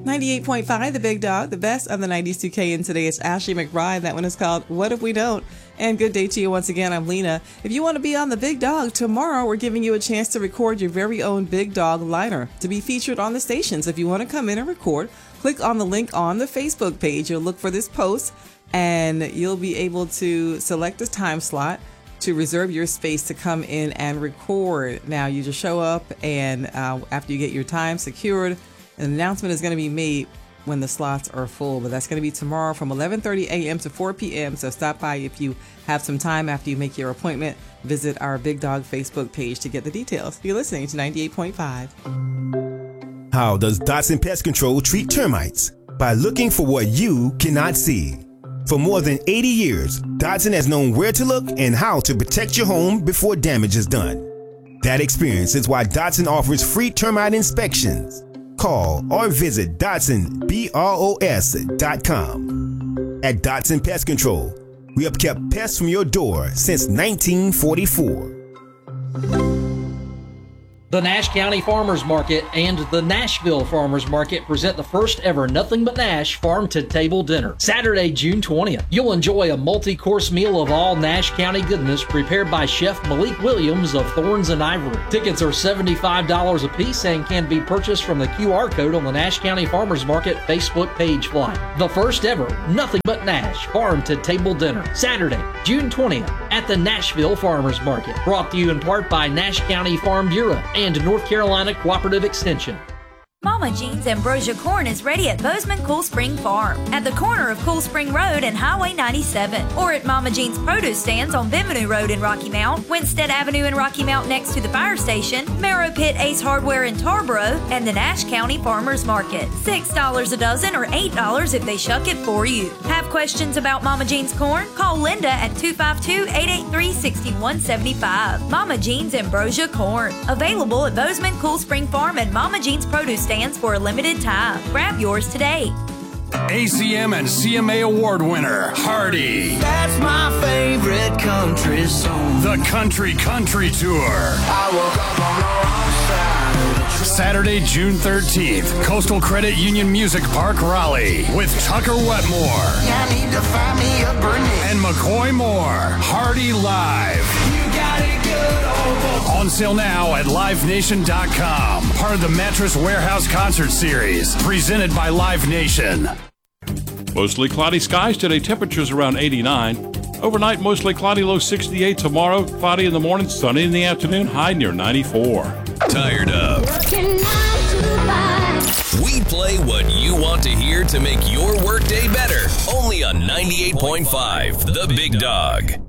98.5, The Big Dog, the best of the 90s 2K. And today it's Ashley McBride. That one is called What If We Don't? And good day to you once again. I'm Lena. If you want to be on The Big Dog, tomorrow we're giving you a chance to record your very own Big Dog liner to be featured on the stations. If you want to come in and record, click on the link on the Facebook page. You'll look for this post and you'll be able to select a time slot to reserve your space to come in and record. Now, you just show up and after you get your time secured, an announcement is going to be made when the slots are full, but that's going to be tomorrow from 11:30 a.m. to 4 p.m. So stop by if you have some time after you make your appointment. Visit our Big Dog Facebook page to get the details. You're listening to 98.5. How does Dotson Pest Control treat termites? By looking for what you cannot see. For more than 80 years, Dotson has known where to look and how to protect your home before damage is done. That experience is why Dotson offers free termite inspections. Call or visit DotsonBROS.com. At Dotson Pest Control, we have kept pests from your door since 1944. The Nash County Farmers Market and the Nashville Farmers Market present the first ever Nothing But Nash farm-to-table dinner. Saturday, June 20th. You'll enjoy a multi-course meal of all Nash County goodness prepared by Chef Malik Williams of Thorns and Ivory. Tickets are $75 a piece and can be purchased from the QR code on the Nash County Farmers Market Facebook page flyer. The first ever Nothing But Nash farm-to-table dinner. Saturday, June 20th at the Nashville Farmers Market. Brought to you in part by Nash County Farm Bureau and North Carolina Cooperative Extension. Mama Jean's Ambrosia Corn is ready at Bozeman Cool Spring Farm at the corner of Cool Spring Road and Highway 97, or at Mama Jean's produce stands on Bienvenue Road in Rocky Mount, Winstead Avenue in Rocky Mount next to the fire station, Marrow Pit Ace Hardware in Tarboro, and the Nash County Farmers Market. $6 a dozen or $8 if they shuck it for you. Have questions about Mama Jean's corn? Call Linda at 252-883-6175. Mama Jean's Ambrosia Corn. Available at Bozeman Cool Spring Farm and Mama Jean's produce stands for a limited time. Grab yours today. ACM and CMA award winner, Hardy. That's my favorite country song. The Country Tour. I woke up on the wrong side of the track. Saturday, June 13th, Coastal Credit Union Music Park, Raleigh, with Tucker Wetmore. I need to find me a Bernie. And McCoy Moore. Hardy Live. You got it good, old boy. On sale now at LiveNation.com. Part of the Mattress Warehouse Concert Series. Presented by Live Nation. Mostly cloudy skies today. Temperatures around 89. Overnight, mostly cloudy, low 68. Tomorrow, cloudy in the morning, sunny in the afternoon, high near 94. Tired of? We play what you want to hear to make your workday better. Only on 98.5, The Big Dog.